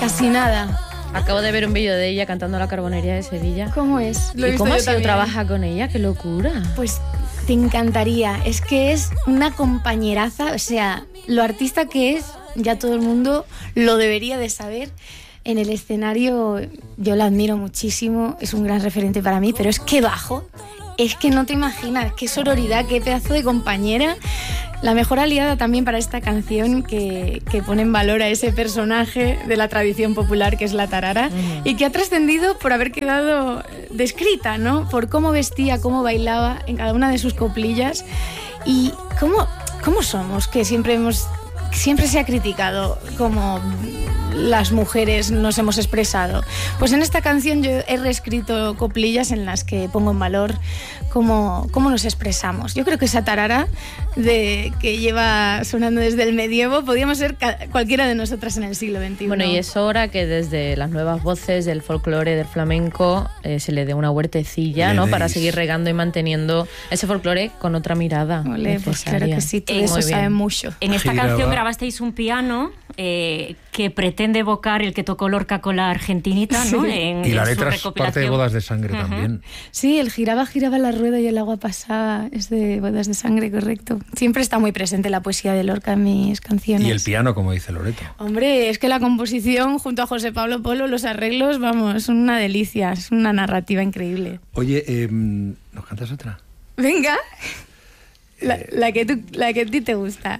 Casi nada. Acabo de ver un vídeo de ella cantando La Carbonería de Sevilla. ¿Cómo es? ¿Y cómo ha sido trabajar con ella? ¡Qué locura! Pues te encantaría. Es que es una compañeraza, o sea, lo artista que es, ya todo el mundo lo debería de saber. En el escenario yo la admiro muchísimo, es un gran referente para mí, pero es que bajo, es que no te imaginas, qué sororidad, qué pedazo de compañera. La mejor aliada también para esta canción que pone en valor a ese personaje de la tradición popular que es la tarara y que ha trascendido por haber quedado descrita, ¿no? Por cómo vestía, cómo bailaba en cada una de sus coplillas y cómo somos, que siempre se ha criticado cómo las mujeres nos hemos expresado. Pues en esta canción yo he reescrito coplillas en las que pongo en valor cómo nos expresamos. Yo creo que esa tarara que lleva sonando desde el medievo podíamos ser cualquiera de nosotras en el siglo XXI. Bueno, y es hora que desde las nuevas voces del folclore, del flamenco, se le dé una huertecilla, ¿no? Para seguir regando y manteniendo ese folclore con otra mirada. Olé, pues claro que sí, todo eso sabe mucho. En esta canción grabasteis un piano que pretende evocar el que tocó Lorca con la argentinita, ¿no? Sí. Y la letra es parte de Bodas de Sangre también. Sí, el giraba la rueda y el agua pasaba, es de Bodas de Sangre, correcto. Siempre está muy presente la poesía de Lorca en mis canciones. Y el piano, como dice Loreto. Hombre, es que la composición junto a José Pablo Polo, los arreglos, vamos, son una delicia, es una narrativa increíble. Oye, ¿nos cantas otra? Venga, la que a ti te gusta.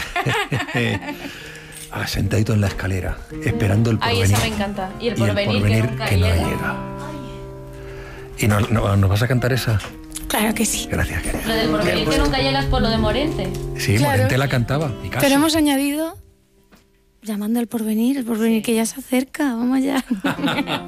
Sentadito en la escalera, esperando el porvenir. Ay, esa me encanta. Y el porvenir que no llega. ¿Y nos vas a cantar esa? Claro que sí. Gracias, querida. Lo del porvenir que nunca llegas por lo de Morente. Sí, claro. Morente la cantaba, Picasso. Pero hemos añadido llamando al porvenir, el porvenir que ya se acerca, vamos allá.